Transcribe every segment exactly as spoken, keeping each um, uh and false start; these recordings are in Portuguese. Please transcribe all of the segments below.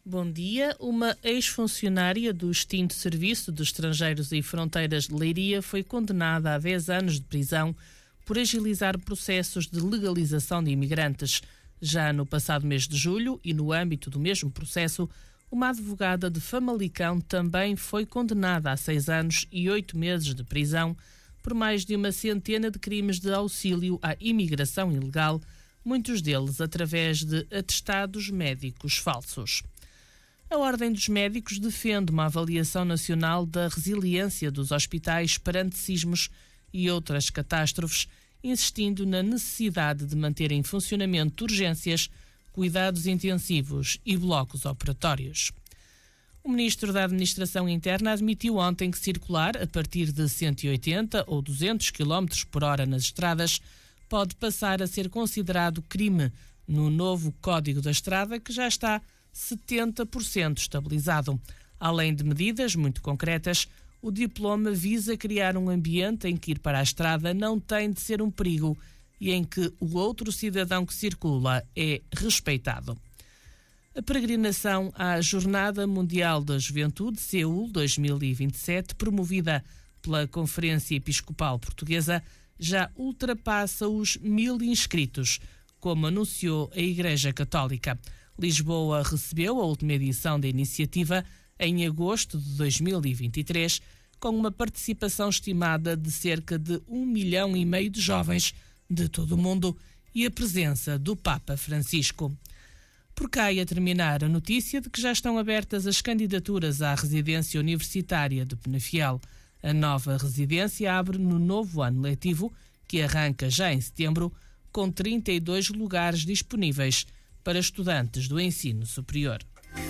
Bom dia. Uma ex-funcionária do extinto Serviço de Estrangeiros e Fronteiras de Leiria foi condenada a dez anos de prisão por agilizar processos de legalização de imigrantes. Já no passado mês de julho, e no âmbito do mesmo processo, uma advogada de Famalicão também foi condenada a seis anos e oito meses de prisão por mais de uma centena de crimes de auxílio à imigração ilegal, muitos deles através de atestados médicos falsos. A Ordem dos Médicos defende uma avaliação nacional da resiliência dos hospitais perante sismos e outras catástrofes, insistindo na necessidade de manter em funcionamento urgências, cuidados intensivos e blocos operatórios. O Ministro da Administração Interna admitiu ontem que circular a partir de cento e oitenta ou duzentos quilómetros por hora nas estradas pode passar a ser considerado crime no novo Código da Estrada, que já está setenta por cento estabilizado. Além de medidas muito concretas, o diploma visa criar um ambiente em que ir para a estrada não tem de ser um perigo e em que o outro cidadão que circula é respeitado. A peregrinação à Jornada Mundial da Juventude, Seul dois mil e vinte e sete, promovida pela Conferência Episcopal Portuguesa, já ultrapassa os mil inscritos, como anunciou a Igreja Católica. Lisboa recebeu a última edição da iniciativa em agosto de dois mil e vinte e três, com uma participação estimada de cerca de um milhão e meio de jovens de todo o mundo e a presença do Papa Francisco. Por cá ia terminar a notícia de que já estão abertas as candidaturas à residência universitária de Penafiel. A nova residência abre no novo ano letivo, que arranca já em setembro, com trinta e dois lugares disponíveis para estudantes do ensino superior.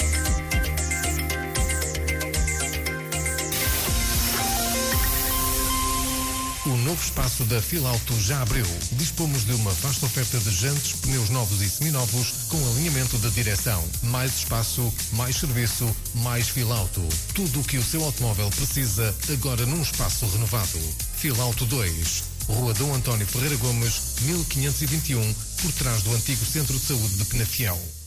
O novo espaço da Filauto já abriu. Dispomos de uma vasta oferta de jantes, pneus novos e seminovos, com alinhamento de direção. Mais espaço, mais serviço, mais Filauto. Tudo o que o seu automóvel precisa, agora num espaço renovado. Filauto dois, Rua Dom António Ferreira Gomes, mil quinhentos e vinte e um, por trás do antigo Centro de Saúde de Penafiel.